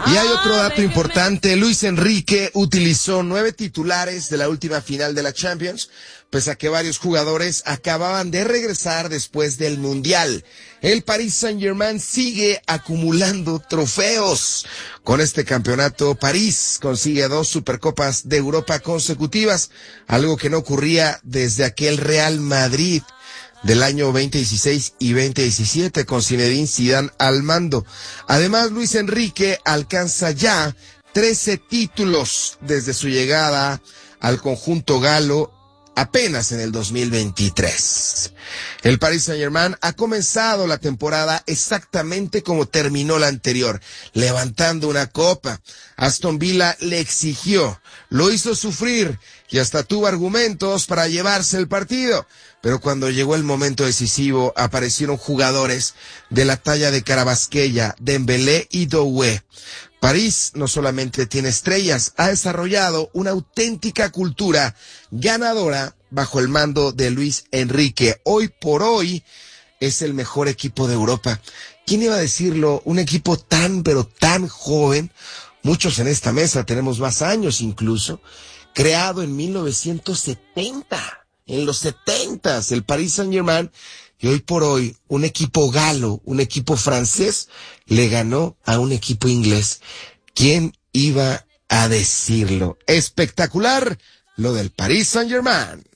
Y hay otro dato importante, Luis Enrique utilizó 9 titulares de la última final de la Champions, pese a que varios jugadores acababan de regresar después del Mundial. El Paris Saint-Germain sigue acumulando trofeos. Con este campeonato, París consigue 2 Supercopas de Europa consecutivas, algo que no ocurría desde aquel Real Madrid del año 2016 y 2017 con Zinedine Zidane al mando. Además, Luis Enrique alcanza ya 13 títulos desde su llegada al conjunto galo apenas en el 2023. El Paris Saint-Germain ha comenzado la temporada exactamente como terminó la anterior, levantando una copa. Aston Villa le exigió, lo hizo sufrir y hasta tuvo argumentos para llevarse el partido. Pero cuando llegó el momento decisivo, aparecieron jugadores de la talla de Carabasquelia, Dembélé y Doué. París no solamente tiene estrellas, ha desarrollado una auténtica cultura ganadora bajo el mando de Luis Enrique. Hoy por hoy es el mejor equipo de Europa. ¿Quién iba a decirlo? Un equipo tan, pero tan joven. Muchos en esta mesa tenemos más años incluso. Creado en 1970. En los 70s, el Paris Saint-Germain, y hoy por hoy, un equipo galo, un equipo francés, le ganó a un equipo inglés. ¿Quién iba a decirlo? Espectacular lo del Paris Saint-Germain.